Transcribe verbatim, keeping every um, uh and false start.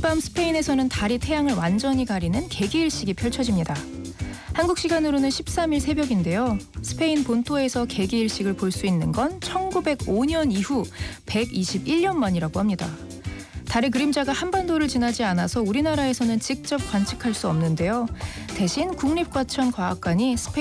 어젯밤 스페인에서는 달이 태양을 완전히 가리는 개기일식이 펼쳐집니다. 한국 시간으로는 십삼 일 새벽인데요. 스페인 본토에서 개기일식을 볼 수 있는 건 천구백오 년 이후 백이십일 년 만이라고 합니다. 달의 그림자가 한반도를 지나지 않아서 우리나라에서는 직접 관측할 수 없는데요. 대신 국립과천과학관이 스페인